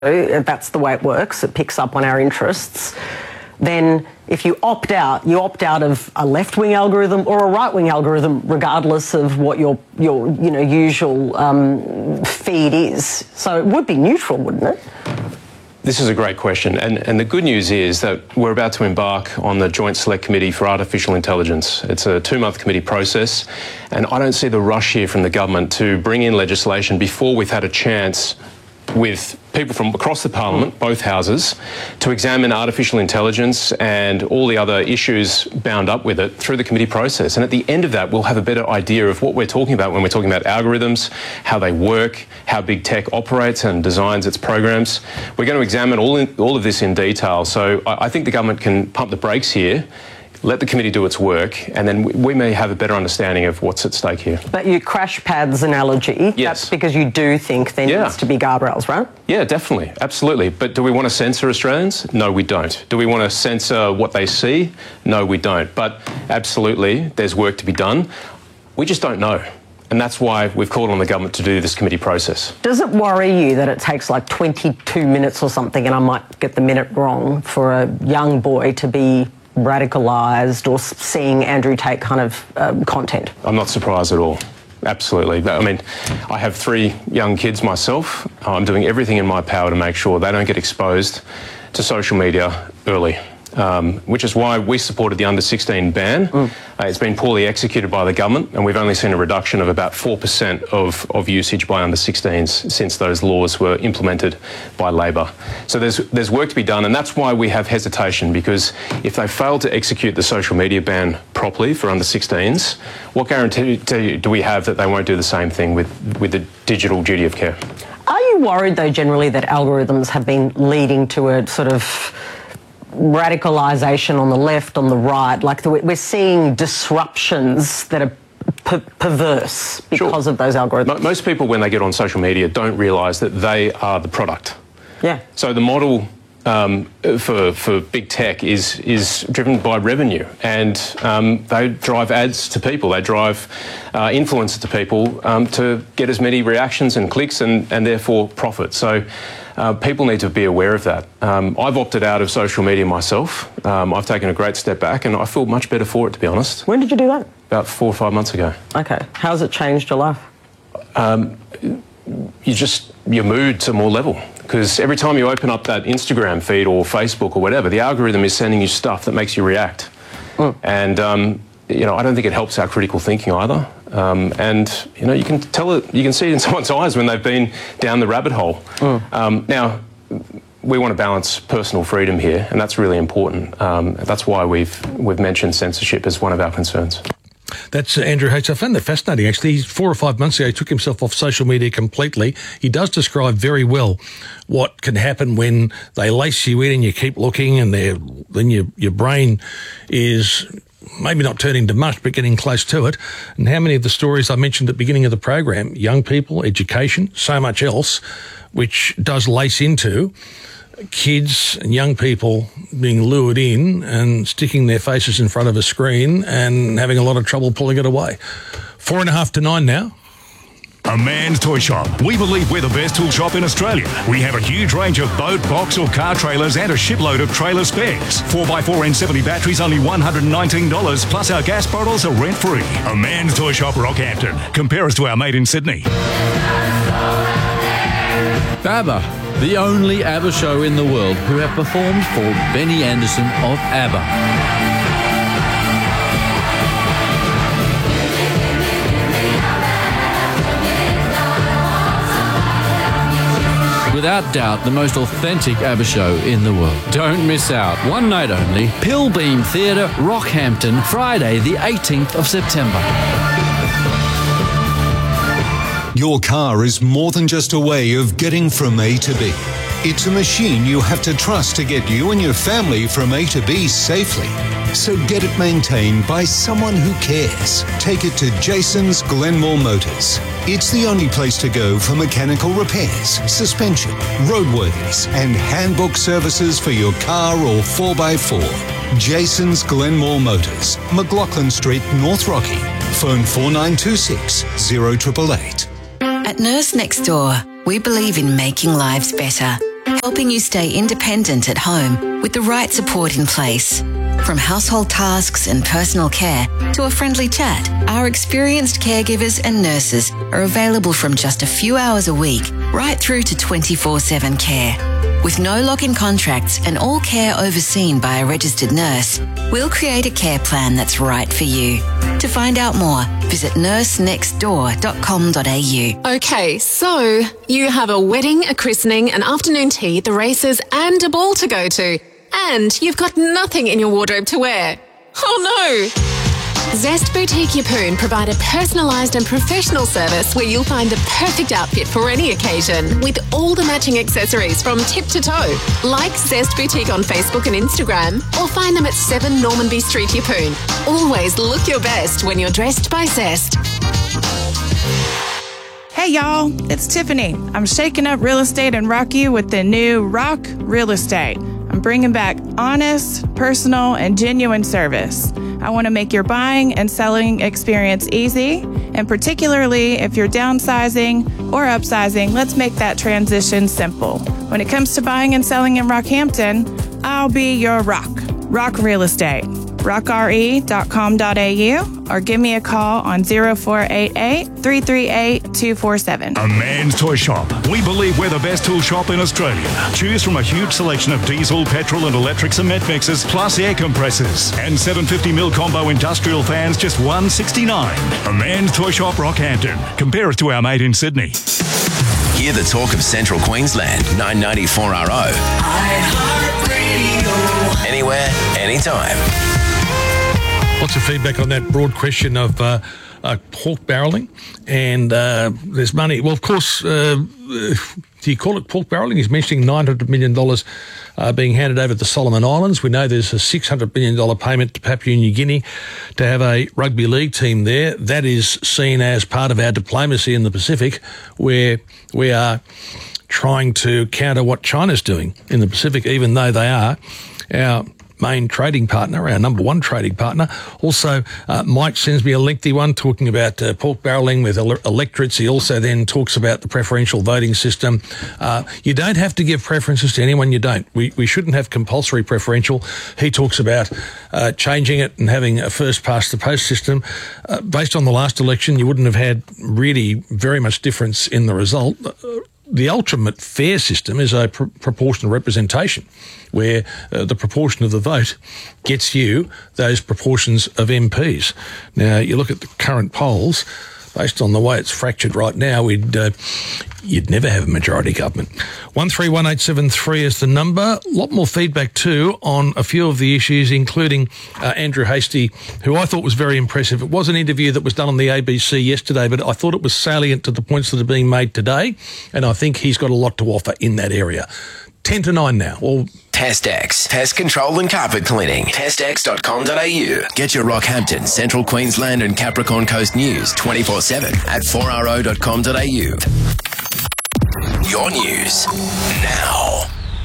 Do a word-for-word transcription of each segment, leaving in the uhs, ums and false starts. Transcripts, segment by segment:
that's the way it works, it picks up on our interests, then if you opt out, you opt out of a left-wing algorithm or a right-wing algorithm, regardless of what your, your you know, usual um, feed is. So it would be neutral, wouldn't it? This is a great question, and, and the good news is that we're about to embark on the Joint Select Committee for Artificial Intelligence. It's a two-month committee process, and I don't see the rush here from the government to bring in legislation before we've had a chance with people from across the Parliament, both houses, to examine artificial intelligence and all the other issues bound up with it through the committee process. And at the end of that, we'll have a better idea of what we're talking about when we're talking about algorithms, how they work, how big tech operates and designs its programs. We're going to examine all, in, all of this in detail. So I, I think the government can pump the brakes here, let the committee do its work, and then we may have a better understanding of what's at stake here. But your crash pads analogy, yes. That's because you do think there yeah. needs to be guardrails, right? Yeah, definitely, absolutely. But do we want to censor Australians? No, we don't. Do we want to censor what they see? No, we don't. But absolutely, there's work to be done. We just don't know. And that's why we've called on the government to do this committee process. Does it worry you that it takes like twenty-two minutes or something, and I might get the minute wrong, for a young boy to be radicalised or seeing Andrew Tate kind of um, content? I'm not surprised at all. Absolutely. I mean, I have three young kids myself. I'm doing everything in my power to make sure they don't get exposed to social media early. Um, which is why we supported the under sixteen ban. Mm. Uh, it's been poorly executed by the government, and we've only seen a reduction of about four percent of, of usage by under sixteens since those laws were implemented by Labor. So there's, there's work to be done, and that's why we have hesitation, because if they fail to execute the social media ban properly for under sixteens, what guarantee do we have that they won't do the same thing with, with the digital duty of care? Are you worried, though, generally that algorithms have been leading to a sort of radicalisation on the left, on the right? Like, the, we're seeing disruptions that are per- perverse because sure. of those algorithms. Most people, when they get on social media, don't realise that they are the product. Yeah. So the model um, for for big tech is is driven by revenue, and um, they drive ads to people. They drive uh, influence to people um, to get as many reactions and clicks, and and therefore profit. So. Uh, people need to be aware of that. Um, I've opted out of social media myself. Um, I've taken a great step back, and I feel much better for it, to be honest. When did you do that? About four or five months ago. Okay. How's it changed your life? Um, you just, your mood's a more level. Because every time you open up that Instagram feed or Facebook or whatever, the algorithm is sending you stuff that makes you react. Mm. And, um, you know, I don't think it helps our critical thinking either. Um, and, you know, you can tell it, you can see it in someone's eyes when they've been down the rabbit hole. Mm. Um, now, we want to balance personal freedom here, and that's really important. Um, that's why we've, we've mentioned censorship as one of our concerns. That's uh, Andrew H. I found that fascinating, actually. Four or five months ago, he took himself off social media completely. He does describe very well what can happen when they lace you in and you keep looking, and then your, your brain is maybe not turning to mush, but getting close to it. And how many of the stories I mentioned at the beginning of the program, young people, education, so much else, which does lace into kids and young people being lured in and sticking their faces in front of a screen and having a lot of trouble pulling it away. Four and a half to nine now. A Man's Toy Shop. We believe we're the best tool shop in Australia. We have a huge range of boat, box or car trailers and a shipload of trailer spares. four by four N seventy batteries only one hundred nineteen dollars, plus our gas bottles are rent free. A Man's Toy Shop, Rockhampton. Compare us to our mate in Sydney. ABBA, the only ABBA show in the world who have performed for Benny Andersson of ABBA. Without doubt, the most authentic ABBA show in the world. Don't miss out. One night only. Pilbeam Theatre, Rockhampton, Friday the eighteenth of September. Your car is more than just a way of getting from A to B. It's a machine you have to trust to get you and your family from A to B safely. So get it maintained by someone who cares. Take it to Jason's Glenmore Motors. It's the only place to go for mechanical repairs, suspension, roadworthies, and handbook services for your car or four by four. Jason's Glenmore Motors, McLaughlin Street, North Rocky. Phone four nine two six, zero eight eight eight. At Nurse Next Door, we believe in making lives better. helping you stay independent at home with the right support in place. From household tasks and personal care to a friendly chat, our experienced caregivers and nurses are available from just a few hours a week right through to twenty-four seven care. With no lock-in contracts and all care overseen by a registered nurse, we'll create a care plan that's right for you. To find out more, visit nurse next door dot com dot a u. Okay, so you have a wedding, a christening, an afternoon tea, the races and a ball to go to. And you've got nothing in your wardrobe to wear. Oh no! Zest Boutique Yeppoon provide a personalised and professional service where you'll find the perfect outfit for any occasion with all the matching accessories from tip to toe. Like Zest Boutique on Facebook and Instagram or find them at seven Normanby Street, Yeppoon. Always look your best when you're dressed by Zest. Hey y'all, it's Tiffany. I'm shaking up real estate in Rockview with the new Rock Real Estate. I'm bringing back honest, personal, and genuine service. I want to make your buying and selling experience easy, and particularly if you're downsizing or upsizing, let's make that transition simple. When it comes to buying and selling in Rockhampton, I'll be your rock. Rock Real Estate. rock r e dot com dot a u or give me a call on zero four eight eight, three three eight, two four seven. A Man's Toy Shop. We believe we're the best tool shop in Australia. Choose from a huge selection of diesel, petrol and electric cement mixers, plus air compressors. And seven hundred fifty mil combo industrial fans, just one hundred sixty-nine dollars. A Man's Toy Shop, Rockhampton. Compare us to our mate in Sydney. Hear the talk of Central Queensland, nine ninety-four R O. iHeartRadio. Anywhere, anytime. Lots of feedback on that broad question of uh, uh, pork barrelling, and uh, there's money. Well, of course, uh, do you call it pork barrelling? He's mentioning nine hundred million dollars uh, being handed over to the Solomon Islands. We know there's a six hundred million dollars payment to Papua New Guinea to have a rugby league team there. That is seen as part of our diplomacy in the Pacific, where we are trying to counter what China's doing in the Pacific, even though they are our main trading partner, our number one trading partner. Also, uh, Mike sends me a lengthy one talking about uh, pork barrelling with ele- electorates. He also then talks about the preferential voting system. Uh, you don't have to give preferences to anyone you don't. We we shouldn't have compulsory preferential. He talks about uh, changing it and having a first past the post system. Uh, based on the last election, you wouldn't have had really very much difference in the result. Uh, The ultimate fair system is a pr- proportional representation, where uh, the proportion of the vote gets you those proportions of M Ps. Now, you look at the current polls, based on the way it's fractured right now, we'd uh, you'd never have a majority government. one three one eight seven three is the number. A lot more feedback too on a few of the issues, including uh, Andrew Hastie, who I thought was very impressive. It was an interview that was done on the A B C yesterday, but I thought it was salient to the points that are being made today, and I think he's got a lot to offer in that area. ten to nine now. Well, TestX. Pest control and carpet cleaning. test x dot com dot a u. Get your Rockhampton, Central Queensland and Capricorn Coast news twenty-four seven at four r o dot com dot a u. Your news now.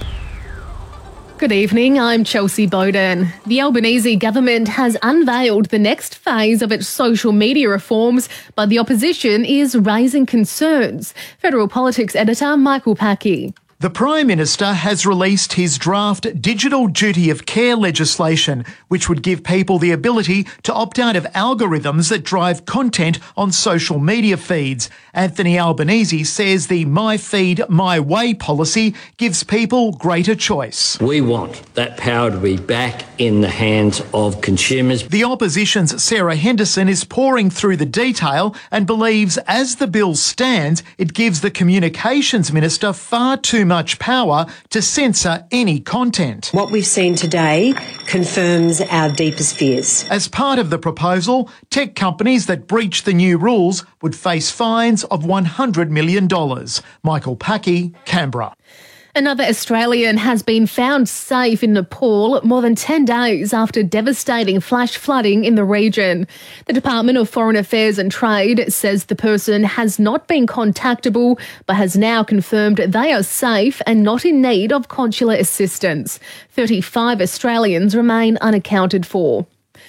Good evening, I'm Chelsea Bowden. The Albanese government has unveiled the next phase of its social media reforms, but the opposition is raising concerns. Federal Politics editor Michael Packy. The Prime Minister has released his draft Digital Duty of Care legislation, which would give people the ability to opt out of algorithms that drive content on social media feeds. Anthony Albanese says the My Feed, My Way policy gives people greater choice. We want that power to be back in the hands of consumers. The opposition's Sarah Henderson is pouring through the detail and believes as the bill stands, it gives the Communications Minister far too much power to censor any content. What we've seen today confirms our deepest fears. As part of the proposal, tech companies that breach the new rules would face fines of one hundred million dollars. Michael Packy, Canberra. Another Australian has been found safe in Nepal more than ten days after devastating flash flooding in the region. The Department of Foreign Affairs and Trade says the person has not been contactable but has now confirmed they are safe and not in need of consular assistance. thirty-five Australians remain unaccounted for.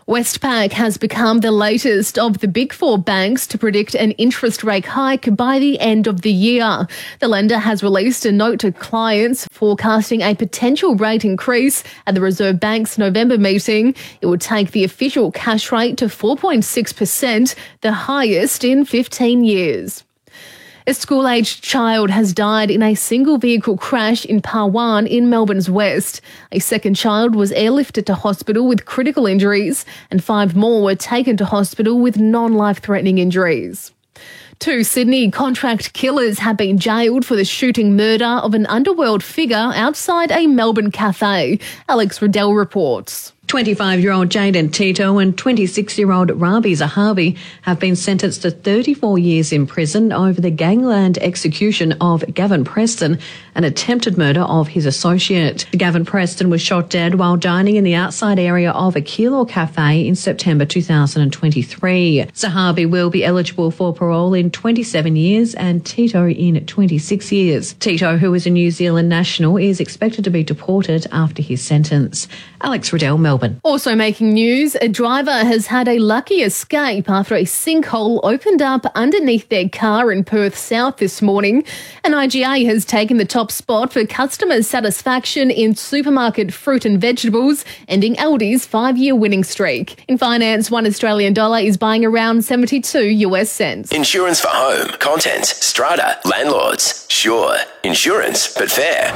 Westpac has become the latest of the big four banks to predict an interest rate hike by the end of the year. The lender has released a note to clients forecasting a potential rate increase at the Reserve Bank's November meeting. It would take the official cash rate to four point six percent, the highest in fifteen years. A school-aged child has died in a single-vehicle crash in Parwan in Melbourne's west. A second child was airlifted to hospital with critical injuries, and five more were taken to hospital with non-life-threatening injuries. Two Sydney contract killers have been jailed for the shooting murder of an underworld figure outside a Melbourne cafe. Alex Riddell reports. twenty-five-year-old Jaden Tito and twenty-six-year-old Rabi Zahabi have been sentenced to thirty-four years in prison over the gangland execution of Gavin Preston, an attempted murder of his associate. Gavin Preston was shot dead while dining in the outside area of a Keilor cafe in September two thousand twenty-three. Zahabi will be eligible for parole in twenty-seven years and Tito in twenty-six years. Tito, who is a New Zealand national, is expected to be deported after his sentence. Alex Riddell, Melbourne. Also making news, a driver has had a lucky escape after a sinkhole opened up underneath their car in Perth South this morning. And I G A has taken the top spot for customer satisfaction in supermarket fruit and vegetables, ending Aldi's five-year winning streak. In finance, one Australian dollar is buying around seventy-two US cents. Insurance for home, contents, strata, landlords. Sure, insurance, but fair.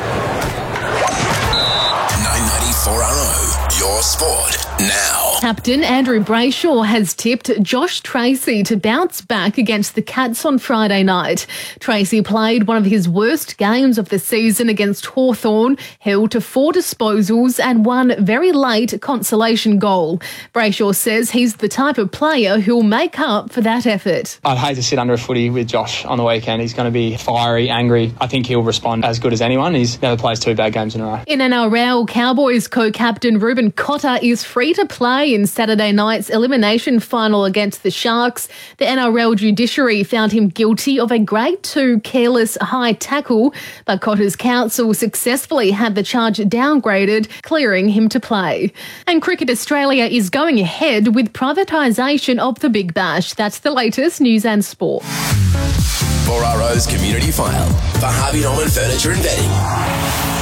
nine ninety-four R O. Your sport now. Captain Andrew Brayshaw has tipped Josh Tracy to bounce back against the Cats on Friday night. Tracy played one of his worst games of the season against Hawthorn, held to four disposals and one very late consolation goal. Brayshaw says he's the type of player who'll make up for that effort. I'd hate to sit under a footy with Josh on the weekend. He's going to be fiery, angry. I think he'll respond as good as anyone. He's never plays two bad games in a row. In N R L, Cowboys co-captain Ruben Cotter is free to play in Saturday night's elimination final against the Sharks. The N R L judiciary found him guilty of a grade two careless high tackle, but Cotter's counsel successfully had the charge downgraded, clearing him to play. And Cricket Australia is going ahead with privatisation of the Big Bash. That's the latest news and sport. four R O's Community File for Harvey Norman Furniture and Bedding.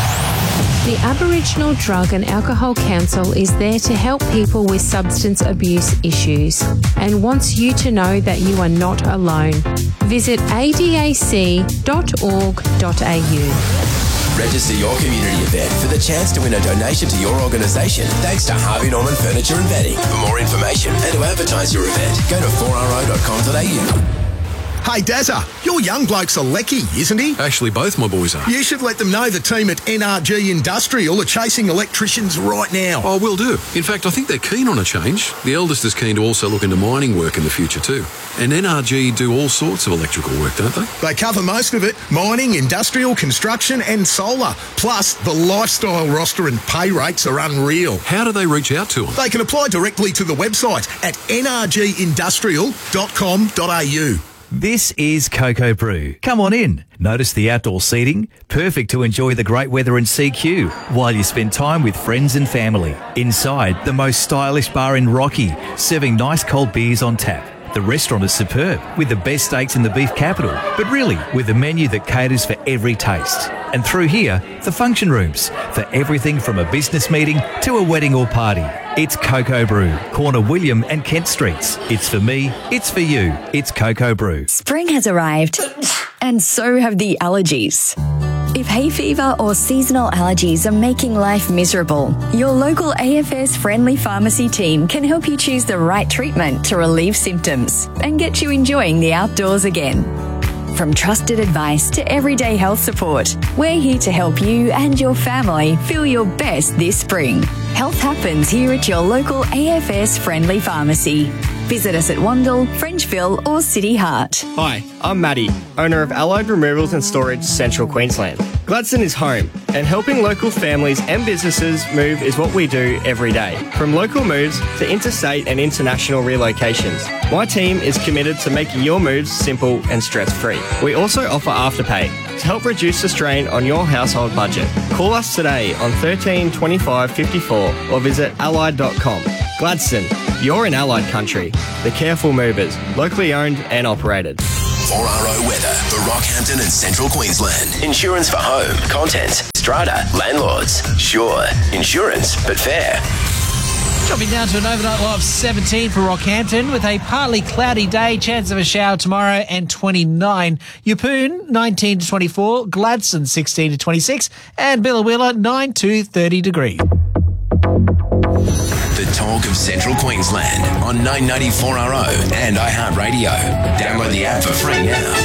The Aboriginal Drug and Alcohol Council is there to help people with substance abuse issues and wants you to know that you are not alone. Visit a d a c dot org dot a u. Register your community event for the chance to win a donation to your organisation thanks to Harvey Norman Furniture and Bedding. For more information and to advertise your event, go to four r o dot com dot a u. Hey, Dazza, your young bloke's a lecky, isn't he? Actually, both my boys are. You should let them know the team at N R G Industrial are chasing electricians right now. Oh, will do. In fact, I think they're keen on a change. The eldest is keen to also look into mining work in the future too. And N R G do all sorts of electrical work, don't they? They cover most of it. Mining, industrial, construction and solar. Plus, the lifestyle roster and pay rates are unreal. How do they reach out to them? They can apply directly to the website at n r g industrial dot com dot a u. This is Cocoa Brew. Come on in. Notice the outdoor seating, perfect to enjoy the great weather in C Q while you spend time with friends and family. Inside, the most stylish bar in Rocky, serving nice cold beers on tap. The restaurant is superb, with the best steaks in the beef capital, but really with a menu that caters for every taste. And through here, the function rooms, for everything from a business meeting to a wedding or party. It's Cocoa Brew, corner William and Kent Streets. It's for me, it's for you, it's Cocoa Brew. Spring has arrived, and so have the allergies. If hay fever or seasonal allergies are making life miserable, your local A F S friendly pharmacy team can help you choose the right treatment to relieve symptoms and get you enjoying the outdoors again. From trusted advice to everyday health support, we're here to help you and your family feel your best this spring. Health happens here at your local A F S friendly pharmacy. Visit us at Wandle, Frenchville or City Heart. Hi, I'm Maddie, owner of Allied Removals and Storage, Central Queensland. Gladstone is home, and helping local families and businesses move is what we do every day. From local moves to interstate and international relocations, my team is committed to making your moves simple and stress-free. We also offer Afterpay to help reduce the strain on your household budget. Call us today on thirteen twenty-five fifty-four or visit allied dot com. Gladstone, you're in Allied country. The Careful Movers, locally owned and operated. four R O weather for Rockhampton and Central Queensland. Insurance for home, contents, strata, landlords. Sure, insurance, but fair. Dropping down to an overnight low of seventeen for Rockhampton with a partly cloudy day, chance of a shower tomorrow and twenty-nine. Yeppoon nineteen to twenty-four, Gladstone sixteen to twenty-six, and Billawheeler nine to thirty degrees. The talk of Central Queensland on nine ninety-four R O and iHeartRadio. Download the app for free now.